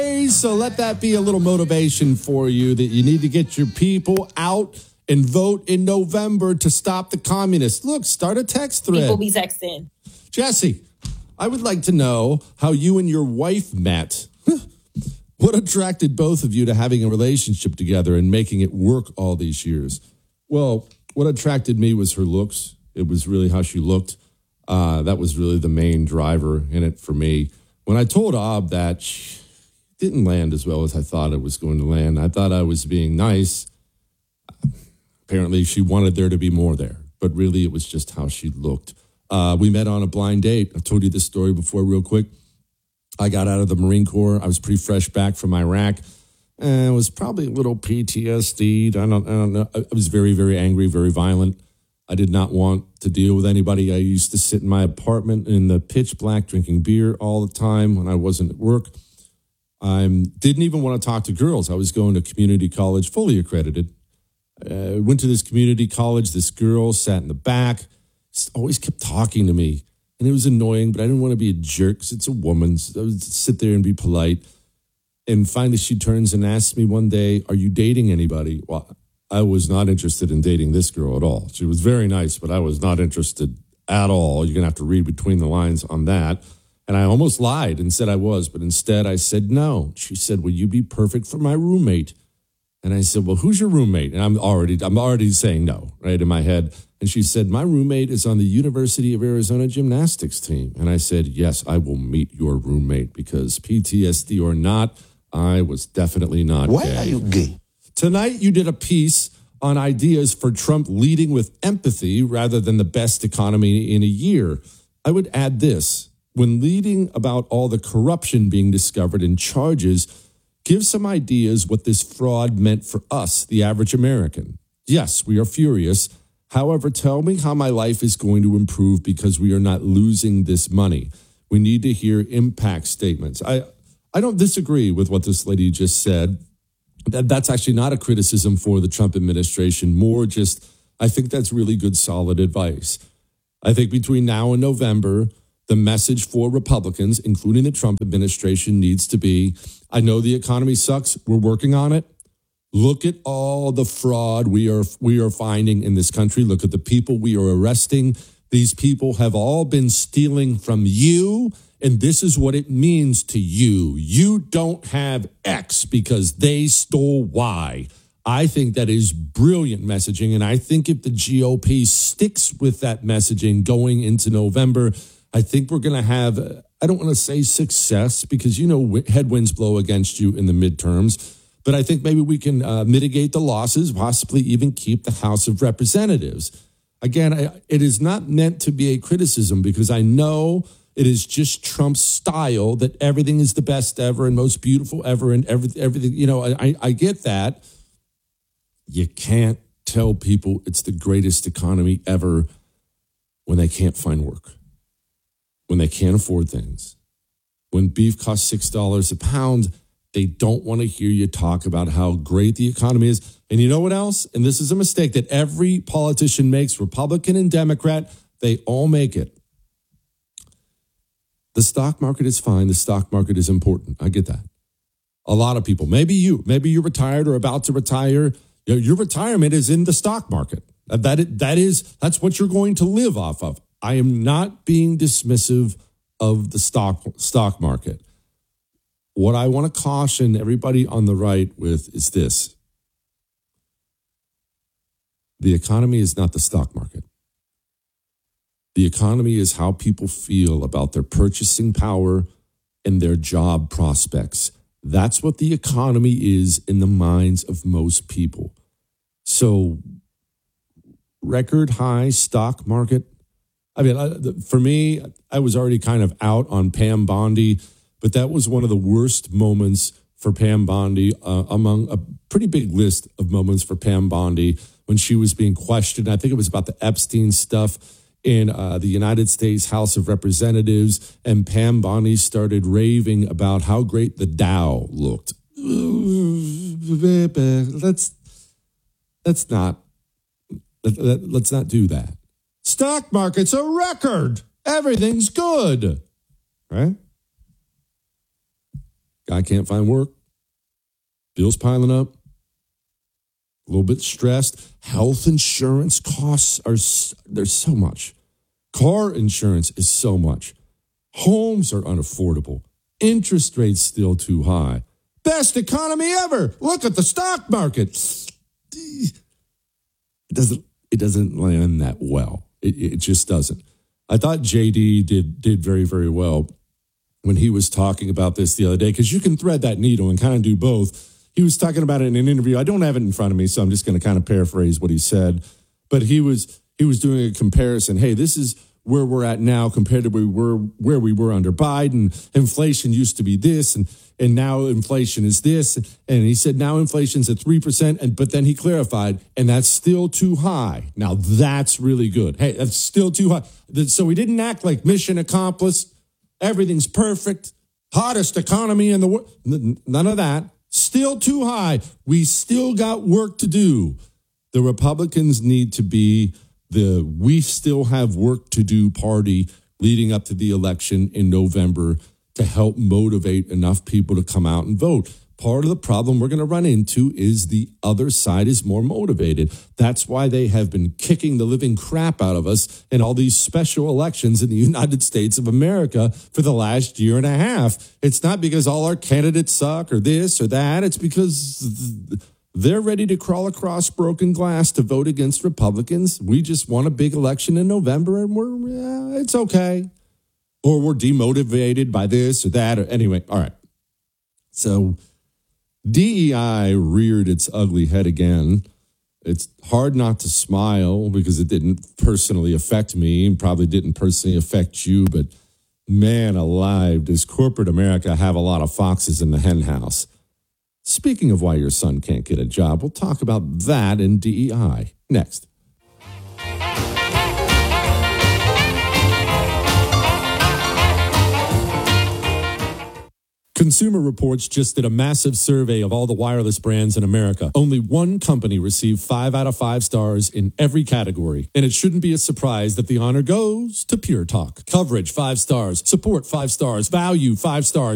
So let that be a little motivation for you that you need to get your people out and vote in November to stop the communists. Look, start a text thread. People be texting. Jesse, I would like to know how you and your wife met. What attracted both of you to having a relationship together and making it work all these years? Well, what attracted me was her looks. It was really how she looked. That was really the main driver in it for me. When I told Ob that she didn't land as well as I thought it was going to land, I thought I was being nice. Apparently, she wanted there to be more there, but really it was just how she looked. We met on a blind date. I told you this story before real quick. I got out of the Marine Corps. I was pretty fresh back from Iraq. And it was probably a little PTSD. I don't know. I was very, very angry, very violent. I did not want to deal with anybody. I used to sit in my apartment in the pitch black drinking beer all the time when I wasn't at work. I didn't even want to talk to girls. I was going to community college, fully accredited. Went to this community college. This girl sat in the back, always kept talking to me. And it was annoying, but I didn't want to be a jerk because it's a woman. So I would sit there and be polite. And finally, she turns and asks me one day, "Are you dating anybody?" Well, I was not interested in dating this girl at all. She was very nice, but I was not interested at all. You're going to have to read between the lines on that. And I almost lied and said I was, but instead I said no. She said, "Will you be perfect for my roommate?" And I said, "Well, who's your roommate?" And I'm already saying no, right, in my head. And she said, "My roommate is on the University of Arizona gymnastics team." And I said, "Yes, I will meet your roommate because PTSD or not, I was definitely not Why gay." are you gay? Tonight, you did a piece on ideas for Trump leading with empathy rather than the best economy in a year. I would add this. When leading about all the corruption being discovered in charges, give some ideas what this fraud meant for us, the average American. Yes, we are furious. However, tell me how my life is going to improve because we are not losing this money. We need to hear impact statements. I don't disagree with what this lady just said. That's actually not a criticism for the Trump administration, more just I think that's really good, solid advice. I think between now and November, the message for Republicans, including the Trump administration, needs to be, I know the economy sucks. We're working on it. Look at all the fraud we are finding in this country. Look at the people we are arresting. These people have all been stealing from you, and this is what it means to you. You don't have X because they stole Y. I think that is brilliant messaging, and I think if the GOP sticks with that messaging going into November, I think we're going to have, I don't want to say success because, you know, headwinds blow against you in the midterms. But I think maybe we can mitigate the losses, possibly even keep the House of Representatives. Again, it is not meant to be a criticism because I know it is just Trump's style that everything is the best ever and most beautiful ever and everything. You know, I get that. You can't tell people it's the greatest economy ever when they can't find work, when they can't afford things, when beef costs $6 a pound. They don't want to hear you talk about how great the economy is. And you know what else? And this is a mistake that every politician makes, Republican and Democrat, they all make it. The stock market is fine. The stock market is important. I get that. A lot of people, maybe you're retired or about to retire. Your retirement is in the stock market. That's what you're going to live off of. I am not being dismissive of the stock market. What I want to caution everybody on the right with is this. The economy is not the stock market. The economy is how people feel about their purchasing power and their job prospects. That's what the economy is in the minds of most people. So, record high stock market. I mean, for me, I was already kind of out on Pam Bondi. But that was one of the worst moments for Pam Bondi among a pretty big list of moments for Pam Bondi when she was being questioned. I think it was about the Epstein stuff in the United States House of Representatives. And Pam Bondi started raving about how great the Dow looked. Let's not do that. Stock market's a record. Everything's good. Right? Guy can't find work. Bills piling up. A little bit stressed. Health insurance costs there's so much. Car insurance is so much. Homes are unaffordable. Interest rates still too high. Best economy ever. Look at the stock market. It doesn't land that well. It just doesn't. I thought JD did very, very well when he was talking about this the other day, because you can thread that needle and kind of do both. He was talking about it in an interview. I don't have it in front of me, so I'm just going to kind of paraphrase what he said. But he was doing a comparison. Hey, this is where we're at now compared to where we were under Biden. Inflation used to be this, and now inflation is this. And he said now inflation's at 3%, but then he clarified, and that's still too high. Now that's really good. Hey, that's still too high. So we didn't act like mission accomplished. Everything's perfect. Hottest economy in the world. None of that. Still too high. We still got work to do. The Republicans need to be the we still have work to do party leading up to the election in November to help motivate enough people to come out and vote. Part of the problem we're going to run into is the other side is more motivated. That's why they have been kicking the living crap out of us in all these special elections in the United States of America for the last year and a half. It's not because all our candidates suck or this or that. It's because they're ready to crawl across broken glass to vote against Republicans. We just want a big election in November, and it's okay. Or we're demotivated by this or that. Anyway, all right. So DEI reared its ugly head again. It's hard not to smile because it didn't personally affect me and probably didn't personally affect you. But man alive, does corporate America have a lot of foxes in the hen house? Speaking of why your son can't get a job, we'll talk about that in DEI next. Consumer Reports just did a massive survey of all the wireless brands in America. Only one company received 5 out of 5 stars in every category. And it shouldn't be a surprise that the honor goes to Pure Talk. Coverage, 5 stars. Support, 5 stars. Value, 5 stars.